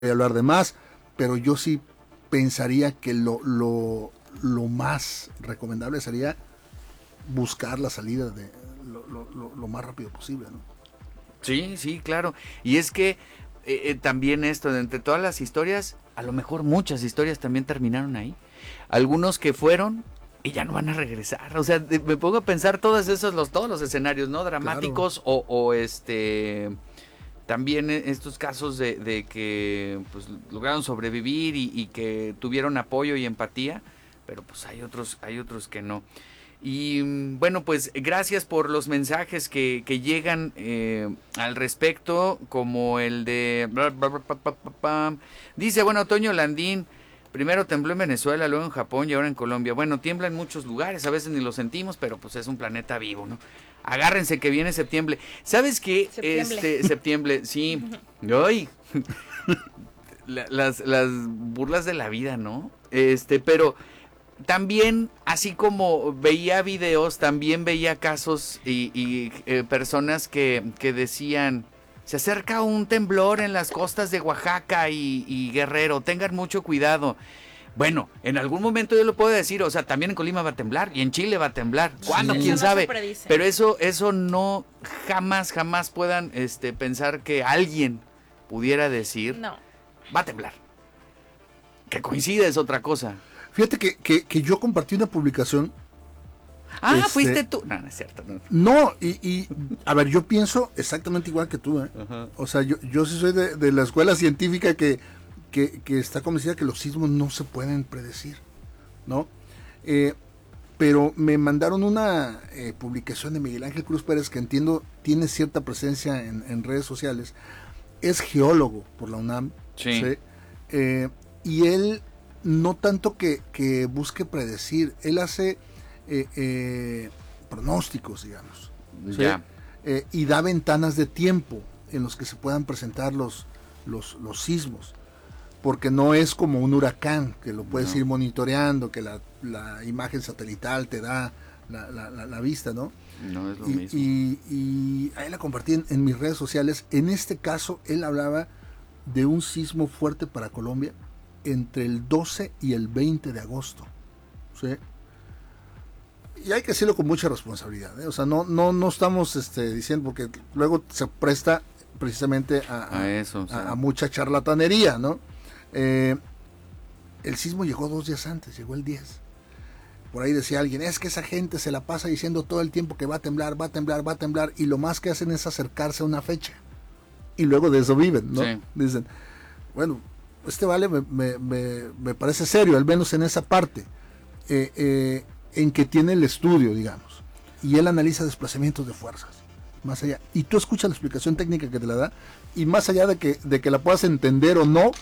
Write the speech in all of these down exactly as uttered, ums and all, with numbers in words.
hablar de más, pero yo sí pensaría que lo, lo, lo más recomendable sería buscar la salida de lo, lo, lo, lo más rápido posible, ¿no? Sí, sí, claro. Y es que eh, eh, también esto, de entre todas las historias, a lo mejor muchas historias también terminaron ahí. Algunos que fueron y ya no van a regresar. O sea, de, me pongo a pensar todos esos, los, todos los escenarios, ¿no? Dramáticos, claro. o, o este... También estos casos de, de que pues lograron sobrevivir y, y que tuvieron apoyo y empatía, pero pues hay otros, hay otros que no. Y bueno, pues gracias por los mensajes que, que llegan eh, al respecto, como el de... Dice, bueno, Toño Landín, primero tembló en Venezuela, luego en Japón y ahora en Colombia. Bueno, tiembla en muchos lugares, a veces ni lo sentimos, pero pues es un planeta vivo, ¿no? Agárrense que viene septiembre. ¿Sabes qué? Septiembre. Este, septiembre, sí. ¡Ay! las, las burlas de la vida, ¿no? Este, pero también, así como veía videos, también veía casos y, y eh, personas que, que decían, se acerca un temblor en las costas de Oaxaca y, y Guerrero, tengan mucho cuidado. Bueno, en algún momento yo lo puedo decir, o sea, también en Colima va a temblar y en Chile va a temblar. ¿Cuándo? Sí. ¿Quién Eso no sabe? se predice. Pero eso, eso no, jamás, jamás puedan este, pensar que alguien pudiera decir, No. va a temblar. Que coincide es otra cosa. Fíjate que, que, que yo compartí una publicación. Ah, este, fuiste tú. No, no es cierto. No, no y, y, a ver, yo pienso exactamente igual que tú, ¿eh? Ajá. O sea, yo, yo sí soy de, de la escuela científica que... Que, que está convencida que los sismos no se pueden predecir, ¿no? Eh, pero me mandaron una eh, publicación de Miguel Ángel Cruz Pérez, que entiendo tiene cierta presencia en, en redes sociales. Es geólogo por la UNAM. Sí. ¿sí? Eh, y él no tanto que, que busque predecir, él hace eh, eh, pronósticos, digamos. ¿sí? Ya. Eh, y da ventanas de tiempo en los que se puedan presentar los, los, los sismos. Porque no es como un huracán, que lo puedes no. ir monitoreando, que la, la imagen satelital te da la, la, la, la vista, ¿no? No es lo y, mismo. Y, y ahí la compartí en, en mis redes sociales. En este caso, él hablaba de un sismo fuerte para Colombia entre el doce y el veinte de agosto. ¿sí? Y hay que decirlo con mucha responsabilidad, ¿eh? O sea, no, no, no estamos este, diciendo, porque luego se presta precisamente a, a, a, eso, o sea. a, a mucha charlatanería, ¿no? Eh, el sismo llegó dos días antes, llegó el diez. Por ahí decía alguien, es que esa gente se la pasa diciendo todo el tiempo que va a temblar, va a temblar, va a temblar, y lo más que hacen es acercarse a una fecha. Y luego de eso viven, ¿no? Sí. Dicen, bueno, este vale me, me, me, me parece serio, al menos en esa parte, eh, eh, en que tiene el estudio, digamos. Y él analiza desplazamientos de fuerzas, más allá. Y tú escuchas la explicación técnica que te la da, y más allá de que, de que la puedas entender o no,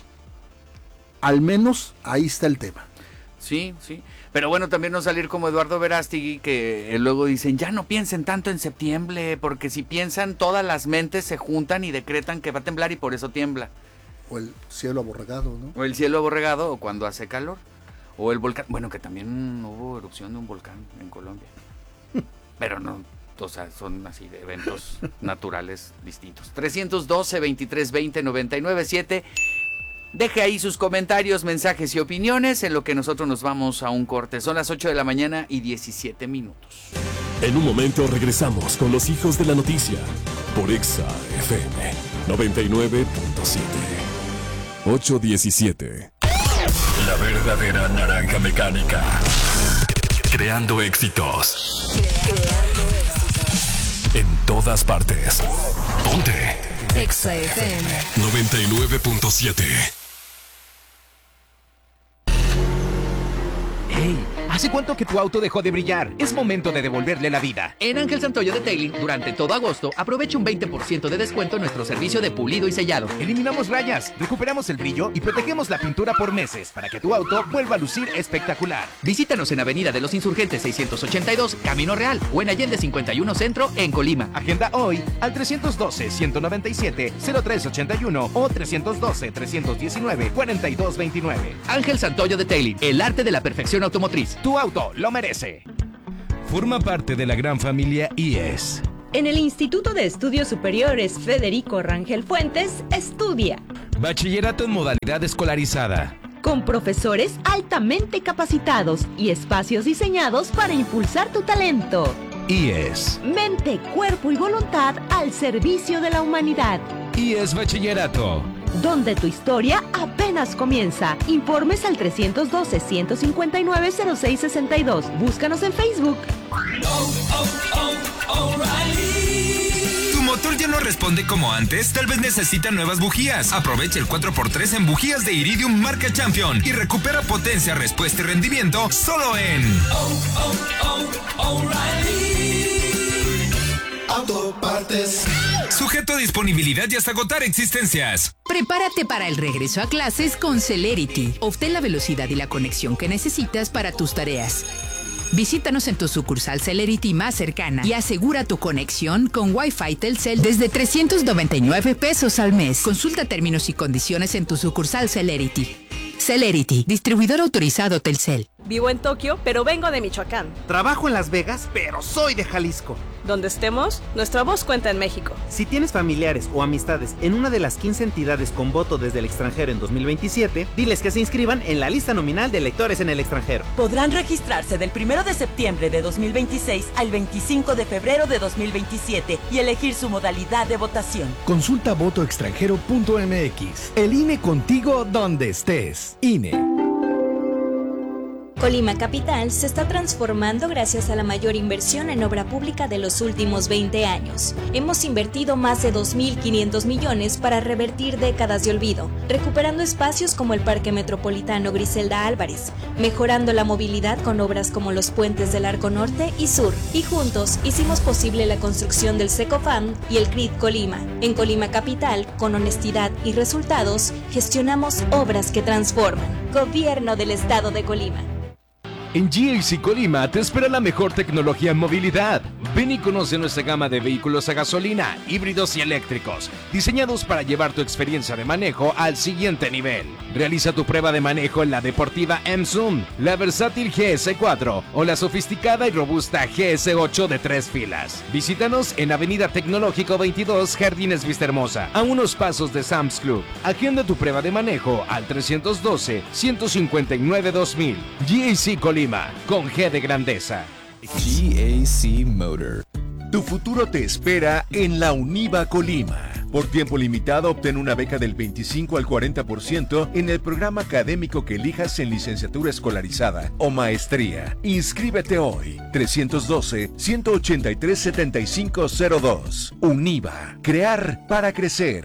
al menos ahí está el tema. Sí, sí. Pero bueno, también no salir como Eduardo Verástegui, que eh, luego dicen, ya no piensen tanto en septiembre, porque si piensan, todas las mentes se juntan y decretan que va a temblar y por eso tiembla. O el cielo aborregado, ¿no? O el cielo aborregado, o cuando hace calor. O el volcán. Bueno, que también hubo erupción de un volcán en Colombia. Pero no, o sea, son así de eventos naturales distintos. trescientos doce, veintitrés veinte, noventa y nueve siete. Deje ahí sus comentarios, mensajes y opiniones en lo que nosotros nos vamos a un corte. Son las ocho de la mañana y diecisiete minutos. En un momento regresamos con los hijos de la noticia por Exa F M noventa y nueve punto siete. ocho diecisiete. La verdadera naranja mecánica. Creando éxitos. Creando éxitos. En todas partes. Ponte. Exa F M noventa y nueve punto siete. ¡Hey! ¿Hace cuánto que tu auto dejó de brillar? Es momento de devolverle la vida. En Ángel Santoyo Detailing, durante todo agosto, aprovecha un veinte por ciento de descuento en nuestro servicio de pulido y sellado. Eliminamos rayas, recuperamos el brillo y protegemos la pintura por meses para que tu auto vuelva a lucir espectacular. Visítanos en Avenida de los Insurgentes seiscientos ochenta y dos, Camino Real, o en Allende cincuenta y uno Centro, en Colima. Agenda hoy al trescientos doce, ciento noventa y siete, cero tres ochenta y uno o trescientos doce, trescientos diecinueve, cuarenta y dos veintinueve. Ángel Santoyo Detailing, el arte de la perfección automotriz. Tu auto lo merece. Forma parte de la gran familia I E S. En el Instituto de Estudios Superiores Federico Rangel Fuentes, estudia Bachillerato en modalidad escolarizada. Con profesores altamente capacitados y espacios diseñados para impulsar tu talento. I E S. Mente, cuerpo y voluntad al servicio de la humanidad. I E S Bachillerato. Donde tu historia apenas comienza. Informes al trescientos doce, ciento cincuenta y nueve, cero seis sesenta y dos. Búscanos en Facebook. Oh, oh, oh, O'Reilly. ¿Tu motor ya no responde como antes? Tal vez necesita nuevas bujías. Aprovecha el cuatro por tres en bujías de Iridium marca Champion y recupera potencia, respuesta y rendimiento solo en oh, oh, oh, O'Reilly Autopartes. Sujeto a disponibilidad y hasta agotar existencias. Prepárate para el regreso a clases con Celerity. Obtén la velocidad y la conexión que necesitas para tus tareas. Visítanos en tu sucursal Celerity más cercana y asegura tu conexión con Wi-Fi Telcel desde trescientos noventa y nueve pesos al mes. Consulta términos y condiciones en tu sucursal Celerity. Celerity, distribuidor autorizado Telcel. Vivo en Tokio, pero vengo de Michoacán. Trabajo en Las Vegas, pero soy de Jalisco. Donde estemos, nuestra voz cuenta en México. Si tienes familiares o amistades en una de las quince entidades con voto desde el extranjero en dos mil veintisiete, diles que se inscriban en la lista nominal de electores en el extranjero. Podrán registrarse del primero de septiembre de dos mil veintiséis al veinticinco de febrero de dos mil veintisiete y elegir su modalidad de votación. Consulta voto extranjero punto m x. El I N E contigo donde estés. I N E. Colima Capital se está transformando gracias a la mayor inversión en obra pública de los últimos veinte años. Hemos invertido más de dos mil quinientos millones para revertir décadas de olvido, recuperando espacios como el Parque Metropolitano Griselda Álvarez, mejorando la movilidad con obras como los puentes del Arco Norte y Sur, y juntos hicimos posible la construcción del Secofam y el C R I D Colima. En Colima Capital, con honestidad y resultados, gestionamos obras que transforman. Gobierno del Estado de Colima. En G A C Colima te espera la mejor tecnología en movilidad. Ven y conoce nuestra gama de vehículos a gasolina, híbridos y eléctricos, diseñados para llevar tu experiencia de manejo al siguiente nivel. Realiza tu prueba de manejo en la deportiva M-Zoom, la versátil G S cuatro o la sofisticada y robusta G S ocho de tres filas. Visítanos en Avenida Tecnológico veintidós, Jardines Vistahermosa, a unos pasos de Sam's Club. Agenda tu prueba de manejo al trescientos doce, ciento cincuenta y nueve, dos mil. G A C Colima. Con G de grandeza. G A C Motor. Tu futuro te espera en la UNIVA Colima. Por tiempo limitado, obtén una beca del veinticinco al cuarenta por ciento en el programa académico que elijas en licenciatura escolarizada o maestría. Inscríbete hoy. trescientos doce, ciento ochenta y tres, setenta y cinco cero dos. UNIVA. Crear para crecer.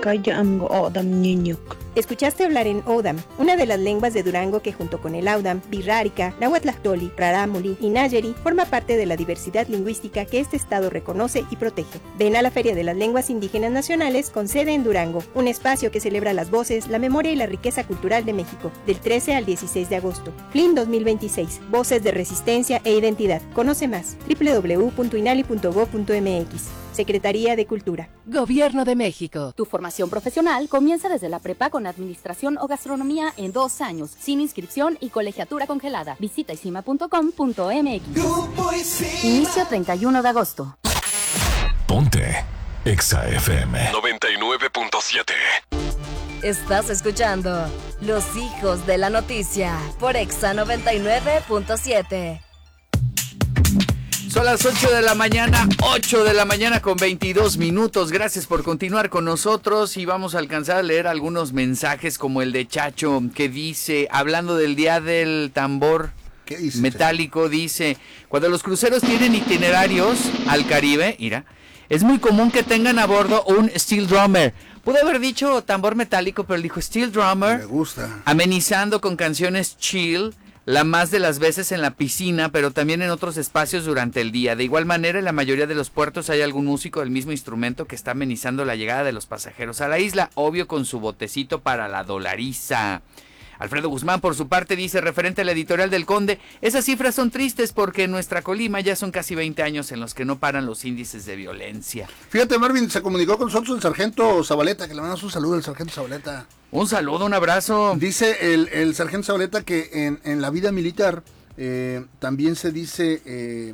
Escuchaste hablar en Odam, una de las lenguas de Durango que junto con el Audam, Birrárica, Nahuatlahtoli, Rarámuri y Nayeri forma parte de la diversidad lingüística que este estado reconoce y protege. Ven a la Feria de las Lenguas Indígenas Nacionales con sede en Durango, un espacio que celebra las voces, la memoria y la riqueza cultural de México, del trece al dieciséis de agosto. F L I N dos mil veintiséis, Voces de Resistencia e Identidad. Conoce más, doble u doble u doble u punto inali punto gob punto m x. Secretaría de Cultura. Gobierno de México. Tu formación profesional comienza desde la prepa con administración o gastronomía en dos años, sin inscripción y colegiatura congelada. Visita isima punto com punto m x. Inicio treinta y uno de agosto. Ponte Exa F M noventa y nueve punto siete. Estás escuchando Los Hijos de la Noticia por Exa noventa y nueve punto siete. Son las ocho de la mañana, ocho de la mañana con veintidós minutos. Gracias por continuar con nosotros y vamos a alcanzar a leer algunos mensajes como el de Chacho que dice, hablando del Día del Tambor ¿Qué dice, Metálico, dice, cuando los cruceros tienen itinerarios al Caribe, mira, es muy común que tengan a bordo un steel drummer. Pude haber dicho tambor metálico, pero él dijo steel drummer. Me gusta. Amenizando con canciones chill. La más de las veces en la piscina, pero también en otros espacios durante el día. De igual manera, en la mayoría de los puertos hay algún músico del mismo instrumento que está amenizando la llegada de los pasajeros a la isla, obvio con su botecito para la dolariza. Alfredo Guzmán, por su parte, dice, referente a la editorial del Conde, esas cifras son tristes porque en nuestra Colima ya son casi veinte años en los que no paran los índices de violencia. Fíjate, Marvin, se comunicó con nosotros el sargento Zabaleta, que le mandamos un saludo al sargento Zabaleta. Un saludo, un abrazo. Dice el, el sargento Zabaleta que en, en la vida militar eh, también se dice, eh,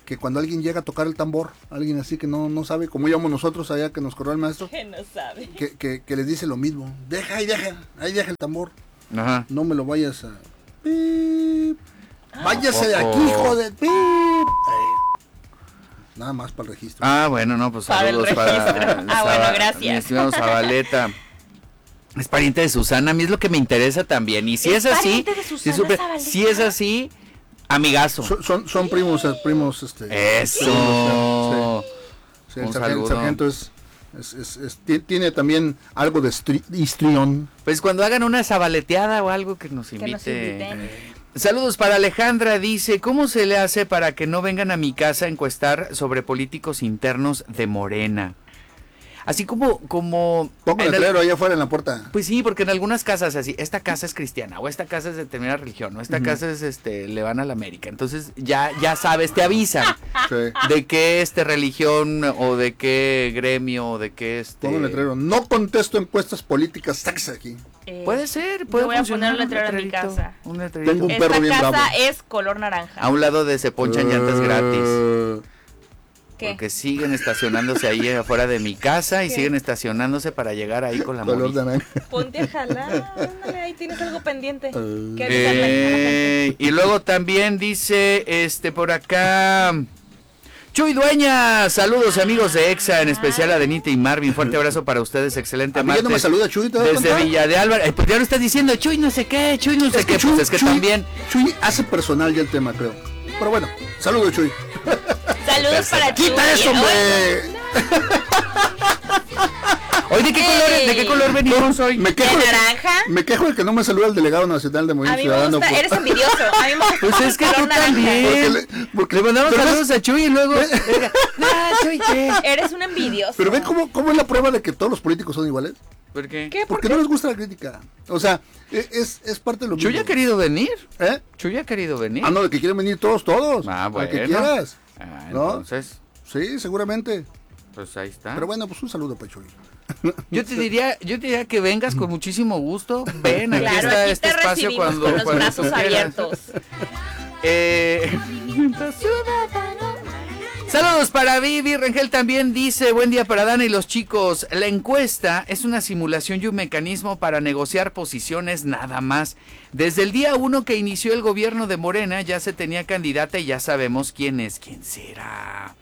que cuando alguien llega a tocar el tambor, alguien así que no, no sabe, como íbamos nosotros allá que nos corrió el maestro, Que no sabe. que, que, que les dice lo mismo, deja ahí, deja, ahí deja el tambor, Ajá. no me lo vayas a... Pip. Váyase de Poco. aquí, hijo de... Pip. Ay. Nada más para el registro. Ah, bueno, no, pues Para el saludos para... registro. Ah, bueno, gracias. Mi estimado Zabaleta. Es pariente de Susana, a mí es lo que me interesa también. Y si es, Es así, pariente de si, Susana supe- Zabaleta. si es así, amigazo. Son, son, son primos, eh, primos, este... Eso. Sí, sí, el Un sargento, saludo. sargento es, es, es- es- ti- tiene también algo de estri- histrión. Pues cuando hagan una zabaleteada o algo que nos Que invite. nos inviten. Saludos para Alejandra, dice, ¿cómo se le hace para que no vengan a mi casa a encuestar sobre políticos internos de Morena? Así como... como Pongo el en el- letrero ahí afuera en la puerta. Pues sí, porque en algunas casas así, esta casa es cristiana, o esta casa es de determinada religión, o esta Ujú. casa es, este, le van a la América. Entonces ya, ya sabes, te avisan Sí. de qué este religión, o de qué gremio, o de qué este... Pongo el letrero. No contesto encuestas políticas. Sáquese aquí. Eh, Puede ser, puede yo voy a funcionar poner un letrero en mi letrerito, casa. un letrerito. Tengo un Esta perro bien casa bravo. es color naranja. A un lado de se ponchan llantas gratis. Eh, ¿Qué? Porque siguen estacionándose ahí afuera de mi casa y ¿Qué? siguen estacionándose para llegar ahí con la color morita. naranja. Ponte a jalar, ándale, ahí tienes algo pendiente. Eh. ¿Qué avisarle a la gente? Eh, y luego también dice, este, por acá, Chuy Dueña, saludos amigos de EXA, en especial a Denita y Marvin, fuerte abrazo para ustedes, excelente A mí ya no me martes. saluda Chuy, ¿te das Desde cuenta? Villa de Álvaro, eh, pues ya lo estás diciendo, Chuy no sé qué, Chuy no sé Es que qué, Chuy, pues es que Chuy- también. Chuy hace personal ya el tema, creo. Pero bueno, saludos, Chuy. Saludos para ti. ¡Quita eso, hombre! Hoy, ¿de qué color, de qué color venimos hoy? Me quejo, ¿De de que- naranja? me quejo de que no me saluda el delegado nacional de A Movimiento mí me Ciudadano. gusta, por- eres envidioso. A mí me gusta Pues es que color tú naranja. también. Porque le, porque- Le mandamos pero saludos ves- a Chuy y luego... venga, ah, Chuy, ¿qué? Eres un envidioso. Pero ve cómo, cómo es la prueba de que todos los políticos son iguales. ¿Por qué? ¿Qué? ¿Por Porque qué? no les gusta la crítica. O sea, e- es, es parte de lo mismo. Chuy ha querido venir. ¿Eh? Chuy ha querido venir. Ah, no, de que quieren venir todos, todos. Ah, Al que bueno. quieras. Ah, ¿No? entonces, Sí, seguramente. pues ahí está. Pero bueno, pues un saludo para Chuy. Yo te diría, yo te diría que vengas con muchísimo gusto. Ven, aquí Claro, está aquí este te espacio recibimos cuando, con los cuando brazos tú quieras. abiertos. Eh, Saludos para Vivi. Rengel también dice, buen día para Dana y los chicos. La encuesta es una simulación y un mecanismo para negociar posiciones nada más. Desde el día uno que inició el gobierno de Morena ya se tenía candidata y ya sabemos quién es, quién será.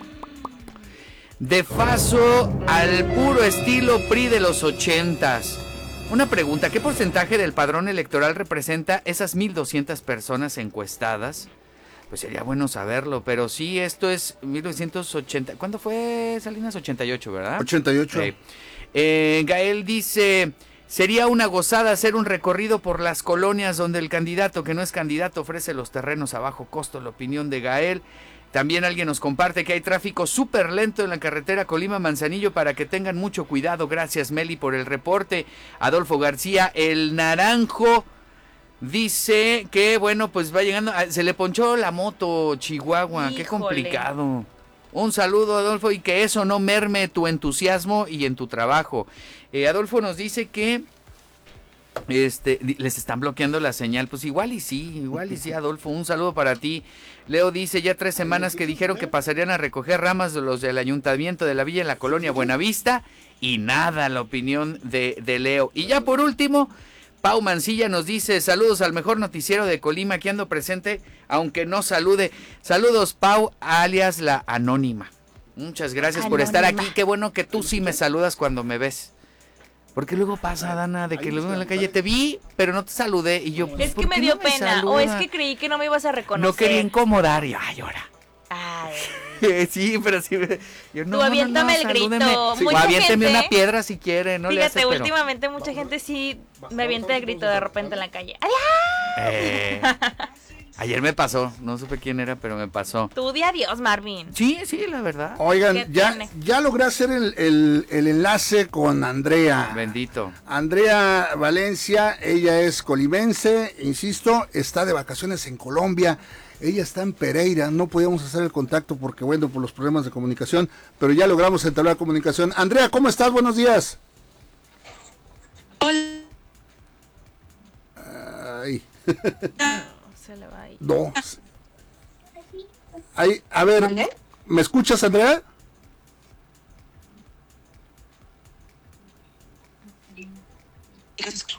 De paso al puro estilo P R I de los ochentas. Una pregunta, ¿qué porcentaje del padrón electoral representa esas mil doscientas personas encuestadas? Pues sería bueno saberlo, pero sí, esto es mil novecientos ochenta. ¿Cuándo fue Salinas? ochenta y ocho, ¿verdad? ochenta y ocho. Sí. Eh, Gael dice, sería una gozada hacer un recorrido por las colonias donde el candidato que no es candidato ofrece los terrenos a bajo costo, la opinión de Gael. También alguien nos comparte que hay tráfico súper lento en la carretera Colima-Manzanillo para que tengan mucho cuidado. Gracias, Meli, por el reporte. Adolfo García, el Naranjo, dice que, bueno, pues va llegando. Se le ponchó la moto, Chihuahua. Qué Híjole. complicado. Un saludo, Adolfo, y que eso no merme tu entusiasmo y en tu trabajo. Eh, Adolfo nos dice que este di- les están bloqueando la señal. Pues igual y sí, igual y sí, Adolfo. Un saludo para ti. Leo dice, ya tres semanas que dijeron que pasarían a recoger ramas de los del ayuntamiento de la villa en la colonia Buenavista. Y nada, la opinión de, de Leo. Y ya por último, Pau Mancilla nos dice, saludos al mejor noticiero de Colima, que ando presente, aunque no salude. Saludos, Pau, alias la Anónima. Muchas gracias por estar Anónima. aquí. Qué bueno que tú sí me saludas cuando me ves. Porque luego pasa, Dana, de que luego en la calle te vi, pero no te saludé. Y yo, pues, Es ¿por que me qué dio no pena, o es saluda? que creí que no me ibas a reconocer. No quería incomodar. Y, ay, ahora. Ay, Sí, pero sí. Yo, no, Tú aviéntame no, el no, grito. salúdeme. Mucha O aviénteme gente- una piedra si quiere, no le fíjate, hace, pero... últimamente mucha gente sí me avienta el grito de repente en la calle. ¡Adiós! Eh, ayer me pasó, no supe quién era, pero me pasó. Tú di adiós, Marvin. Sí, sí, la verdad. Oigan, ¿Qué ya, tiene? ya logré hacer el, el, el enlace con Andrea. Bendito. Andrea Valencia, ella es colimense, insisto, está de vacaciones en Colombia. Ella está en Pereira, no podíamos hacer el contacto porque, bueno, por los problemas de comunicación, pero ya logramos entablar comunicación. Andrea, ¿cómo estás? Buenos días. Hola. Ay. Se le va ahí. No. Ahí, a ver, ¿Vale? ¿me escuchas, Andrea? Gracias.